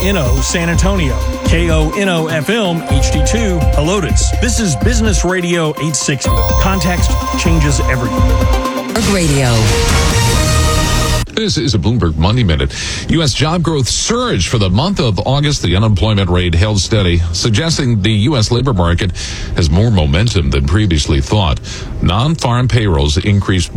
KONO San Antonio, KONO FM HD2 Helotes. This is Business Radio 860. Context changes everything. Radio. This is a Bloomberg Money Minute. U.S. job growth surged for the month of August. The unemployment rate held steady, suggesting the U.S. labor market has more momentum than previously thought. Non-farm payrolls increased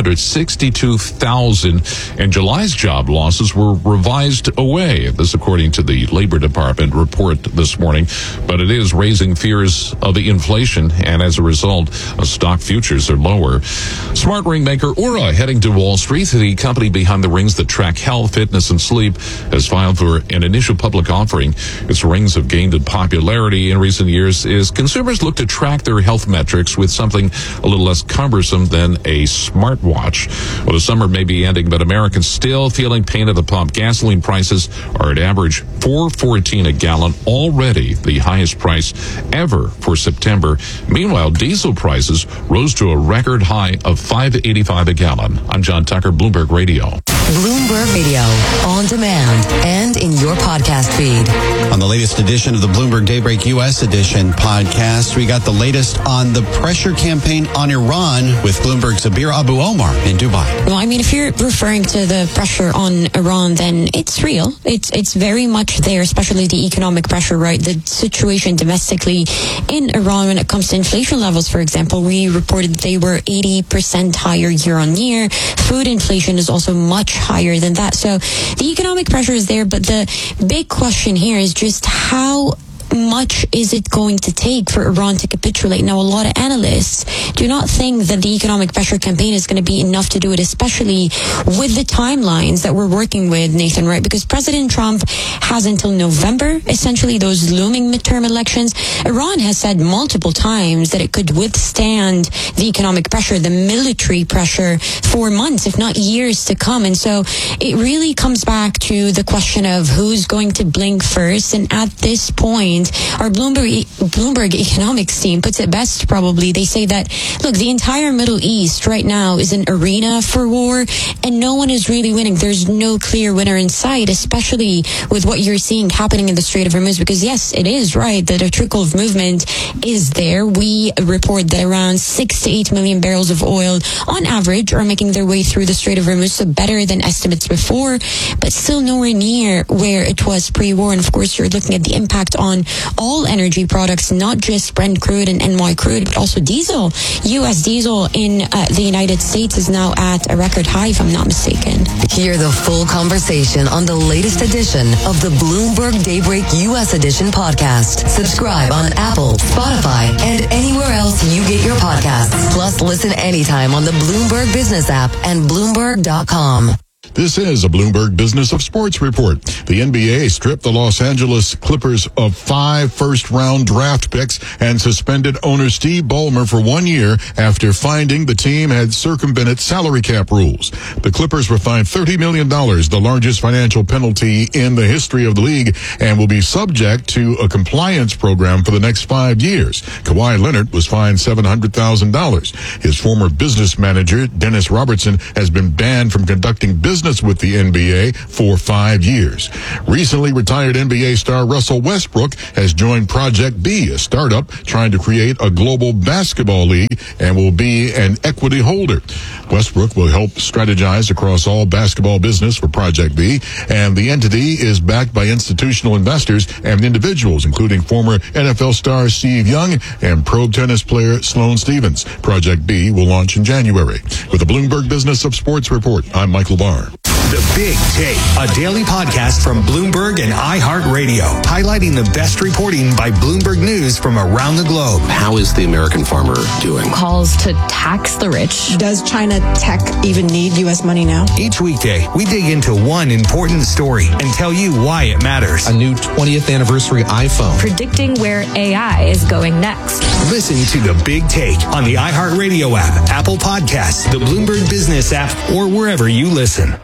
162,000, and July's job losses were revised away. This according to the Labor Department report this morning. But it is raising fears of inflation, and as a result, stock futures are lower. Smart ring maker Oura heading to Wall Street. The company behind the rings that track health, fitness, and sleep has filed for an initial public offering. Its rings have gained in popularity in recent years as consumers look to track their health metrics with something a little less cumbersome than a smartwatch. Well, the summer may be ending, but Americans still feeling pain at the pump. Gasoline prices are at average $4.14 a gallon, already the highest price ever for September. Meanwhile, diesel prices rose to a record high of $5.85 a gallon. I'm John Tucker, Bloomberg Radio. Bloomberg Radio, on demand and in your podcast feed. On the latest edition of the Bloomberg Daybreak U.S. edition podcast, we got the latest on the pressure campaign on Iran with Bloomberg's Abir Abu Omar in Dubai. Well, I mean, if you're referring to the pressure on Iran, then it's real. It's very much there, especially the economic pressure, right? The situation domestically in Iran when it comes to inflation levels, for example, we reported they were 80% higher year on year. Food inflation is also much higher than that. So the economic pressure is there, but the big question here is just how much is it going to take for Iran to capitulate? Now, a lot of analysts do not think that the economic pressure campaign is going to be enough to do it, especially with the timelines that we're working with, Nathan, right? Because President Trump has until November, essentially those looming midterm elections. Iran has said multiple times that it could withstand the economic pressure, the military pressure for months, if not years to come. And so it really comes back to the question of who's going to blink first. And at this point, our Bloomberg economics team puts it best, probably. They say that, look, the entire Middle East right now is an arena for war, and no one is really winning. There's no clear winner in sight, especially with what you're seeing happening in the Strait of Hormuz, because, yes, it is right that a trickle of movement is there. We report that around 6 to 8 million barrels of oil, on average, are making their way through the Strait of Hormuz, so better than estimates before, but still nowhere near where it was pre-war. And, of course, you're looking at the impact on all energy products, not just Brent crude and NY crude, but also diesel. U.S. diesel in the United States is now at a record high, if I'm not mistaken. Hear the full conversation on the latest edition of the Bloomberg Daybreak U.S. edition podcast. Subscribe on Apple, Spotify, and anywhere else you get your podcasts. Plus, listen anytime on the Bloomberg Business app and Bloomberg.com. This is a Bloomberg Business of Sports report. The NBA stripped the Los Angeles Clippers of 5 first-round draft picks and suspended owner Steve Ballmer for 1 year after finding the team had circumvented salary cap rules. The Clippers were fined $30 million, the largest financial penalty in the history of the league, and will be subject to a compliance program for the next 5 years. Kawhi Leonard was fined $700,000. His former business manager, Dennis Robertson, has been banned from conducting business with the NBA for 5 years. Recently retired NBA star Russell Westbrook has joined Project B, a startup trying to create a global basketball league, and will be an equity holder. Westbrook will help strategize across all basketball business for Project B, and the entity is backed by institutional investors and individuals, including former NFL star Steve Young and pro tennis player Sloane Stephens. Project B will launch in January. With the Bloomberg Business of Sports report, I'm Michael Barr. The Big Take, a daily podcast from Bloomberg and iHeartRadio, highlighting the best reporting by Bloomberg News from around the globe. How is the American farmer doing? Calls to tax the rich. Does China tech even need U.S. money now? Each weekday, we dig into one important story and tell you why it matters. A new 20th anniversary iPhone. Predicting where AI is going next. Listen to The Big Take on the iHeartRadio app, Apple Podcasts, the Bloomberg Business app, or wherever you listen.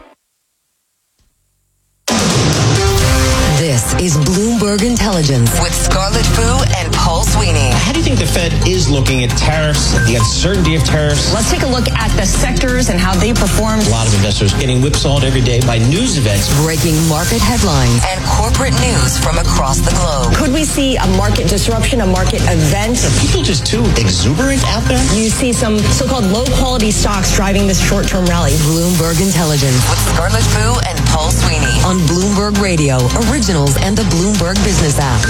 This is Bloomberg Intelligence with Scarlett Fu and Paul Sweeney. Ahead do you think the Fed is looking at tariffs, the uncertainty of tariffs? Let's take a look at the sectors and how they performed. A lot of investors getting whipsawed every day by news events. Breaking market headlines and corporate news from across the globe. Could we see a market disruption, a market event? Are people just too exuberant out there? You see some so-called low-quality stocks driving this short-term rally. Bloomberg Intelligence with Scarlett Fu and Paul Sweeney on Bloomberg Radio, Originals, and the Bloomberg Business app.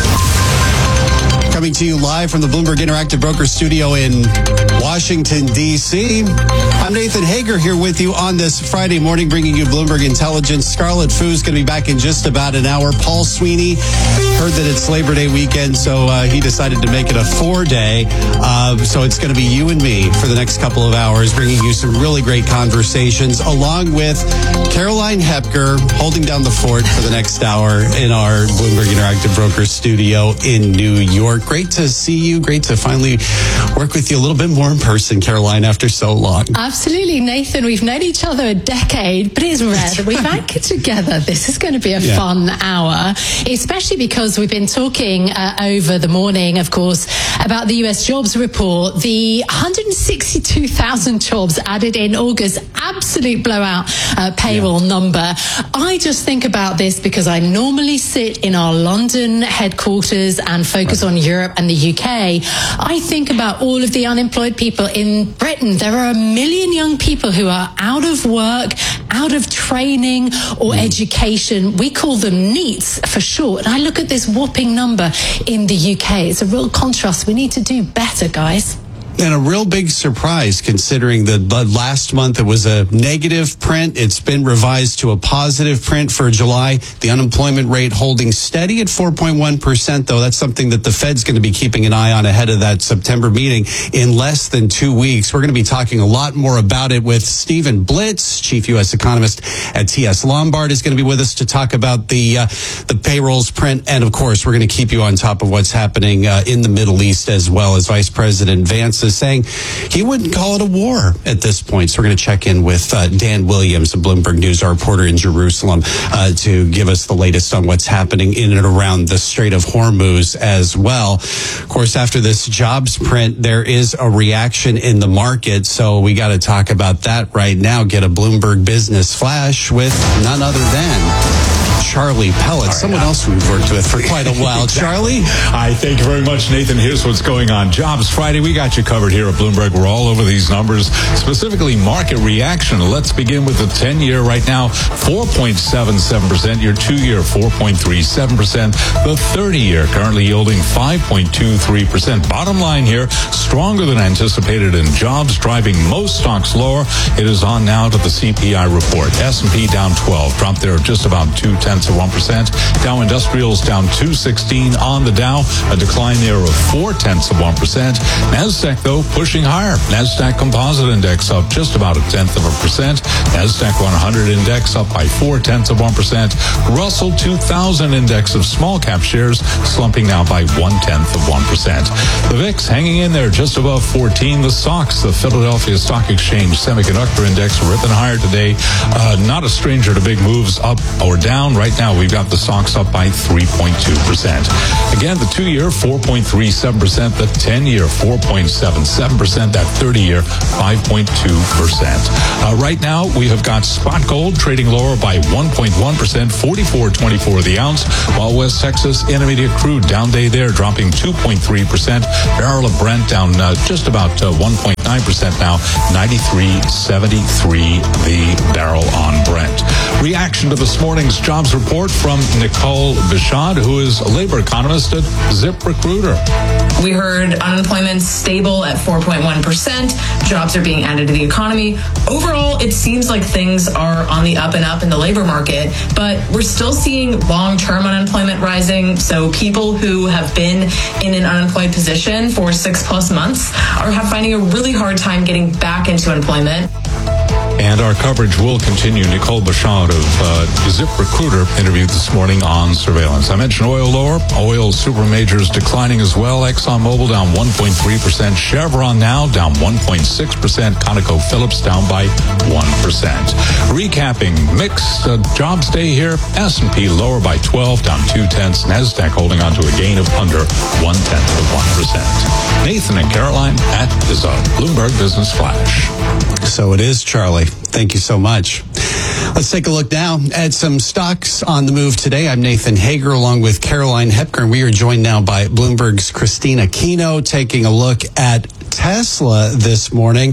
Coming to you live from the Bloomberg Interactive Broker Studio in Washington, D.C. I'm Nathan Hager here with you on this Friday morning, bringing you Bloomberg Intelligence. Scarlett Fu is going to be back in just about an hour. Paul Sweeney heard that it's Labor Day weekend, so he decided to make it a 4-day. So it's going to be you and me for the next couple of hours, bringing you some really great conversations, along with Caroline Hepker holding down the fort for the next hour in our Bloomberg Interactive Broker Studio in New York. Great to see you. Great to finally work with you a little bit more in person, Caroline, after so long. Absolutely, Nathan. We've known each other a decade, but it's rare that we're back together. This is going to be a fun hour, especially because we've been talking over the morning, of course, about the US jobs report. The 162,000 jobs added in August, absolute blowout payroll number. I just think about this because I normally sit in our London headquarters and focus on Europe and the UK. I think about all of the unemployed people in Britain. There are 1 million young people who are out of work, out of training or education. We call them NEETs for short. And I look at this whopping number in the UK. It's a real contrast. We need to do better, guys. And a real big surprise, considering that last month it was a negative print. It's been revised to a positive print for July. The unemployment rate holding steady at 4.1%, though. That's something that the Fed's going to be keeping an eye on ahead of that September meeting in less than 2 weeks. We're going to be talking a lot more about it with Stephen Blitz, chief U.S. economist at TS Lombard, is going to be with us to talk about the payrolls print. And, of course, we're going to keep you on top of what's happening in the Middle East as well, as Vice President Vance is saying he wouldn't call it a war at this point. So we're going to check in with Dan Williams of Bloomberg News, our reporter in Jerusalem, to give us the latest on what's happening in and around the Strait of Hormuz as well. Of course, after this jobs print, there is a reaction in the market. So we got to talk about that right now. Get a Bloomberg Business Flash with none other than Charlie Pellet, someone else we've worked with for quite a while. Charlie? Hi, thank you very much, Nathan. Here's what's going on. Jobs Friday, we got you covered here at Bloomberg. We're all over these numbers, specifically market reaction. Let's begin with the 10-year right now, 4.77%. Your 2-year, 4.37%. The 30-year currently yielding 5.23%. Bottom line here, stronger than anticipated in jobs, driving most stocks lower. It is on now to the CPI report. S&P down 12, dropped there just about 0.2%. Dow Industrials down 216 on the Dow, a decline there of 0.4%. Nasdaq, though, pushing higher. Nasdaq Composite Index up just about 0.1%. Nasdaq 100 Index up by 0.4%. Russell 2000 Index of small cap shares slumping now by 0.1%. The VIX hanging in there just above 14. The SOX, the Philadelphia Stock Exchange Semiconductor Index, ripping higher today. Not a stranger to big moves up or down. Right now, we've got the SOX up by 3.2%. Again, the 2-year, 4.37%. The 10-year, 4.77%. That 30-year, 5.2%. Right now, we have got spot gold trading lower by 1.1%, 44.24 the ounce, while West Texas Intermediate crude down day there, dropping 2.3%. Barrel of Brent down just about 1.9% now, 93.73 the barrel on Brent. Reaction to this morning's jobs report from Nicole Bishad, who is a labor economist at ZipRecruiter. We heard unemployment stable at 4.1%. Jobs are being added to the economy. Overall, it seems like things are on the up and up in the labor market, but we're still seeing long-term unemployment rising. So people who have been in an unemployed position for 6+ months are finding a really hard time getting back into employment. And our coverage will continue. Nicole Bouchard of ZipRecruiter interviewed this morning on surveillance. I mentioned oil lower. Oil super majors declining as well. ExxonMobil down 1.3%. Chevron now down 1.6%. ConocoPhillips down by 1%. Recapping mixed jobs day here. S&P lower by 12, down 0.2. NASDAQ holding on to a gain of under 0.1%. Nathan and Caroline, that is a Bloomberg Business Flash. So it is, Charlie. Thank you so much. Let's take a look now at some stocks on the move today. I'm Nathan Hager along with Caroline Hepker. We are joined now by Bloomberg's Christina Kino taking a look at Tesla this morning.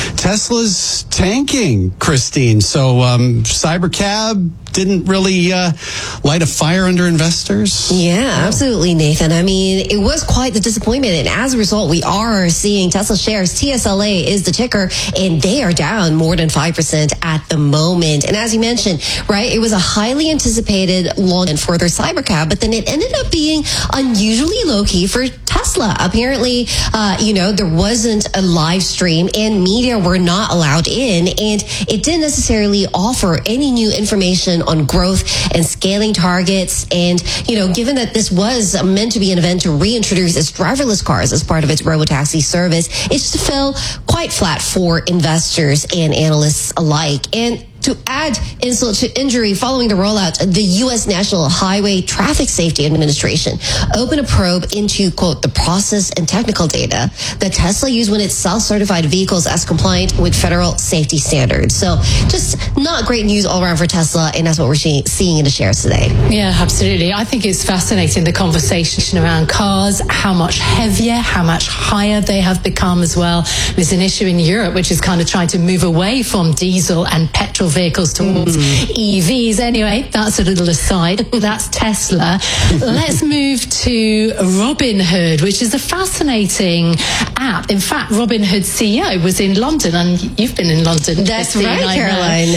Tesla's tanking, Christine. So Cybercab didn't really light a fire under investors? Yeah, absolutely, Nathan. I mean, it was quite the disappointment. And as a result, we are seeing Tesla shares. TSLA is the ticker, and they are down more than 5% at the moment. And as you mentioned, right, it was a highly anticipated launch and further Cybercab, but then it ended up being unusually low-key for Tesla. Apparently, there wasn't a live stream and media were not allowed in, and it didn't necessarily offer any new information on growth and scaling targets. And, given that this was meant to be an event to reintroduce its driverless cars as part of its robotaxi service, it just fell quite flat for investors and analysts alike. And to add insult to injury, following the rollout, the U.S. National Highway Traffic Safety Administration opened a probe into, quote, the process and technical data that Tesla used when it self-certified vehicles as compliant with federal safety standards. So just not great news all around for Tesla, and that's what we're seeing in the shares today. Yeah, absolutely. I think it's fascinating, the conversation around cars, how much heavier, how much higher they have become as well. There's an issue in Europe which is kind of trying to move away from diesel and petrol vehicles towards EVs. Anyway, that's a little aside. That's Tesla. Let's move to Robinhood, which is a fascinating app. In fact, Robinhood's CEO was in London, and you've been in London. That's right, Caroline.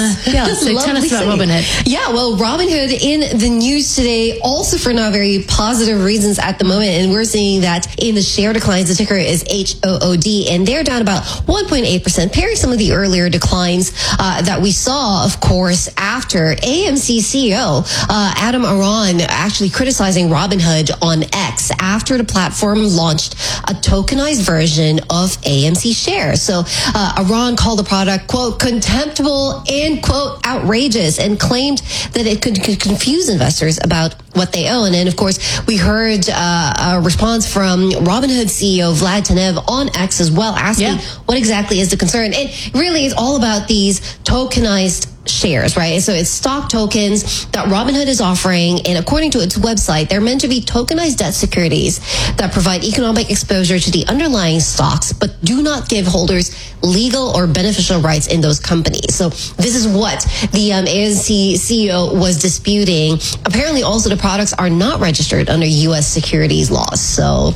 So tell us about Robinhood. Yeah, well, Robinhood in the news today, also for not very positive reasons at the moment, and we're seeing that in the share declines. The ticker is HOOD, and they're down about 1.8%, pairing some of the earlier declines that we saw, of course, after AMC CEO Adam Aron actually criticizing Robinhood on X after the platform launched a tokenized version of AMC shares. So Aron called the product, quote, contemptible and, quote, outrageous, and claimed that it could confuse investors about what they own. And of course, we heard a response from Robinhood CEO Vlad Tenev on X as well, asking what exactly is the concern. And really, it's all about these tokenized shares, right? So it's stock tokens that Robinhood is offering, and according to its website, they're meant to be tokenized debt securities that provide economic exposure to the underlying stocks, but do not give holders legal or beneficial rights in those companies. So this is what the AMC CEO was disputing. Apparently, also the products are not registered under U.S. securities laws. So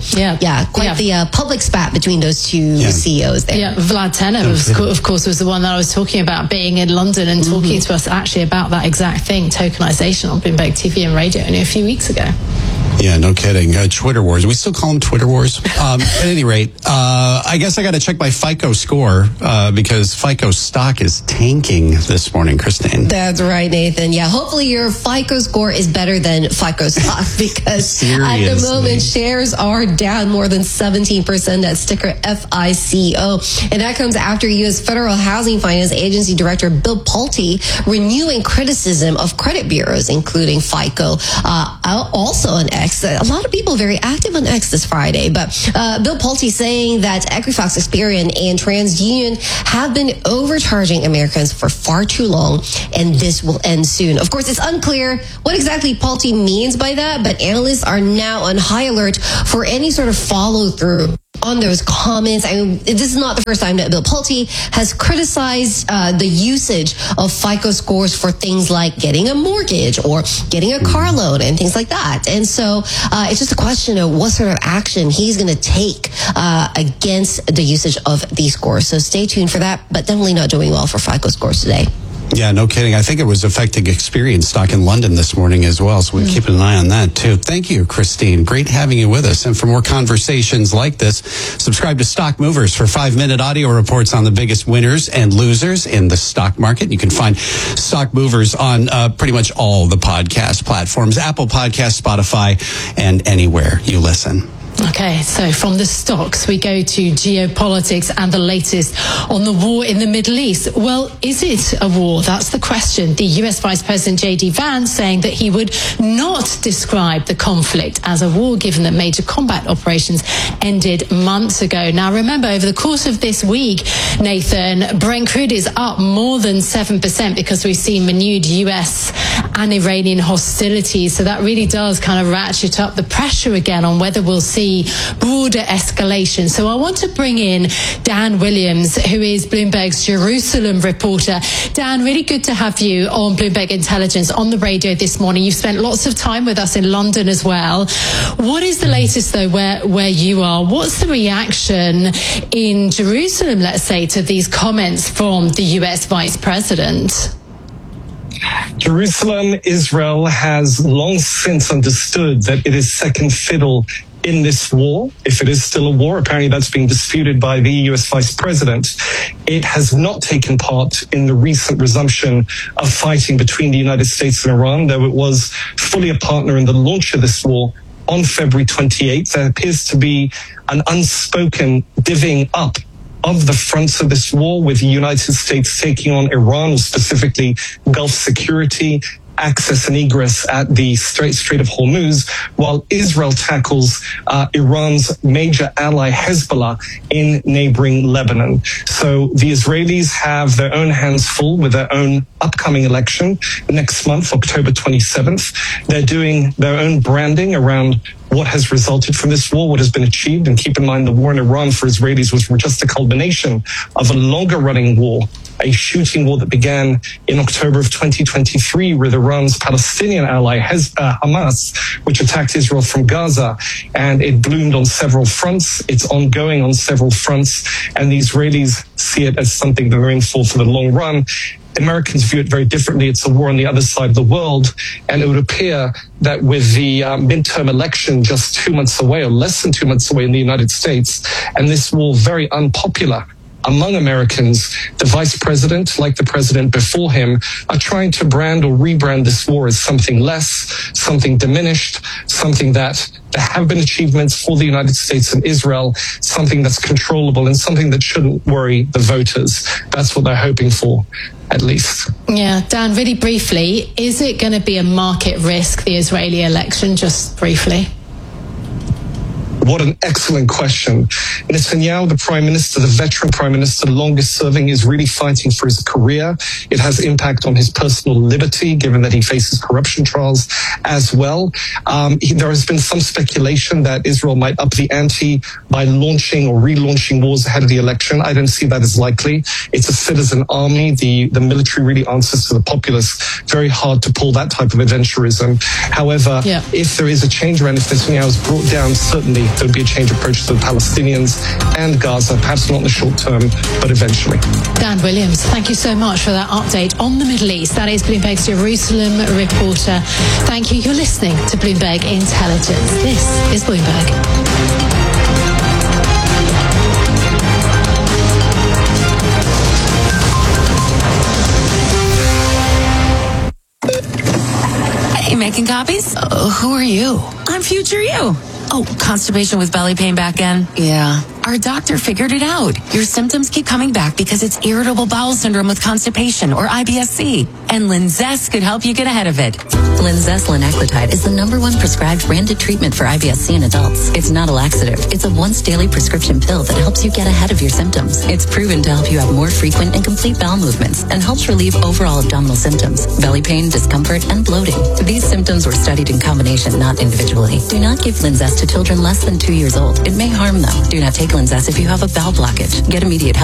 the public spat between those two CEOs there. Yeah, Vlad Tenev, of course, was the one that I was talking about, being in London and talking to us actually about that exact thing, tokenization, on Bloomberg TV and radio only a few weeks ago. Yeah, no kidding. Twitter wars. We still call them Twitter wars. At any rate, I guess I got to check my FICO score because FICO stock is tanking this morning, Christine. That's right, Nathan. Yeah, hopefully your FICO score is better than FICO stock because at the moment shares are down more than 17%. That's ticker FICO. And that comes after U.S. Federal Housing Finance Agency Director Bill Pulte renewing criticism of credit bureaus, including FICO, also on X. A lot of people very active on X this Friday, but Bill Pulte saying that Equifax, Experian, and TransUnion have been overcharging Americans for far too long, and this will end soon. Of course, it's unclear what exactly Pulte means by that, but analysts are now on high alert for any sort of follow-through on those comments. I mean, this is not the first time that Bill Pulte has criticized the usage of FICO scores for things like getting a mortgage or getting a car loan and things like that. And so it's just a question of what sort of action he's going to take against the usage of these scores. So stay tuned for that, but definitely not doing well for FICO scores today. Yeah, no kidding. I think it was affecting Experian stock in London this morning as well, so we're keeping an eye on that too. Thank you, Christine. Great having you with us. And for more conversations like this, subscribe to Stock Movers for 5-minute audio reports on the biggest winners and losers in the stock market. You can find Stock Movers on pretty much all the podcast platforms, Apple Podcasts, Spotify, and anywhere you listen. Okay, so from the stocks, we go to geopolitics and the latest on the war in the Middle East. Well, is it a war? That's the question. The US Vice President J.D. Vance saying that he would not describe the conflict as a war, given that major combat operations ended months ago. Now, remember, over the course of this week, Nathan, Brent crude is up more than 7% because we've seen renewed US and Iranian hostilities. So that really does kind of ratchet up the pressure again on whether we'll see broader escalation. So I want to bring in Dan Williams, who is Bloomberg's Jerusalem reporter. Dan, really good to have you on Bloomberg Intelligence on the radio this morning. You've spent lots of time with us in London as well. What is the latest, though, where you are? What's the reaction in Jerusalem, let's say, to these comments from the US Vice President? Jerusalem, Israel has long since understood that it is second fiddle in this war. If it is still a war, apparently that's being disputed by the US Vice President. It has not taken part in the recent resumption of fighting between the United States and Iran, though it was fully a partner in the launch of this war on February 28th. There appears to be an unspoken divvying up of the fronts of this war, with the United States taking on Iran, or specifically Gulf security, access and egress at the Strait of Hormuz, while Israel tackles Iran's major ally Hezbollah in neighboring Lebanon. So the Israelis have their own hands full with their own upcoming election next month, October 27th. They're doing their own branding around what has resulted from this war, what has been achieved. And keep in mind, the war in Iran for Israelis was just a culmination of a longer running war, a shooting war that began in October of 2023 with Iran's Palestinian ally Hamas, which attacked Israel from Gaza. And it bloomed on several fronts. It's ongoing on several fronts. And the Israelis see it as something they're in for the long run. Americans view it very differently. It's a war on the other side of the world. And it would appear that with the midterm election just 2 months away, or less than 2 months away in the United States, and this war very unpopular among Americans, the vice president, like the president before him, are trying to brand or rebrand this war as something less, something diminished, something that there have been achievements for the United States and Israel, something that's controllable and something that shouldn't worry the voters. That's what they're hoping for, at least. Yeah, Dan, really briefly, is it going to be a market risk, the Israeli election, just briefly? What an excellent question. Netanyahu, the prime minister, the veteran prime minister, the longest serving, is really fighting for his career. It has impact on his personal liberty, given that he faces corruption trials as well. There has been some speculation that Israel might up the ante by launching or relaunching wars ahead of the election. I don't see that as likely. It's a citizen army. The military really answers to the populace. Very hard to pull that type of adventurism. However, if there is a change around, if Netanyahu is brought down, certainly there would be a change of approach to the Palestinians and Gaza, perhaps not in the short term, but eventually. Dan Williams, thank you so much for that update on the Middle East. That is Bloomberg's Jerusalem reporter. Thank you. You're listening to Bloomberg Intelligence. This is Bloomberg. Hey, making copies? Who are you? I'm future you. Oh, constipation with belly pain back in? Yeah. Our doctor figured it out. Your symptoms keep coming back because it's irritable bowel syndrome with constipation, or IBS-C. And Linzess could help you get ahead of it. Linzess linaclotide is the #1 prescribed branded treatment for IBS-C in adults. It's not a laxative. It's a once daily prescription pill that helps you get ahead of your symptoms. It's proven to help you have more frequent and complete bowel movements and helps relieve overall abdominal symptoms, belly pain, discomfort, and bloating. These symptoms were studied in combination, not individually. Do not give Linzess to children less than 2 years old. It may harm them. Do not take Linzess if you have a bowel blockage. Get immediate help